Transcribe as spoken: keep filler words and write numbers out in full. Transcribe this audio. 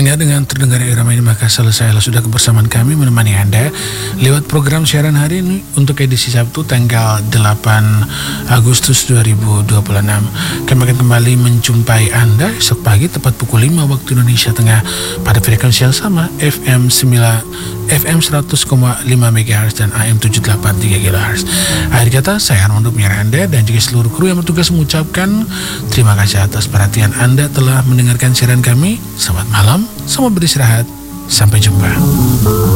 Pendengar, dengan terdengar irama ini maka selesailah sudah kebersamaan kami menemani Anda lewat program siaran hari ini untuk edisi Sabtu tanggal delapan Agustus dua ribu dua puluh enam. Kami akan kembali menjumpai Anda esok pagi tepat pukul lima waktu Indonesia Tengah pada frekuensi yang sama F M sembilan F M seratus koma lima megahertz dan A M tujuh ratus delapan puluh tiga kilohertz. Akhir kata, saya Armando penyiar Anda dan juga seluruh kru yang bertugas mengucapkan terima kasih atas perhatian Anda telah mendengarkan siaran kami. Selamat malam, selamat beristirahat, sampai jumpa.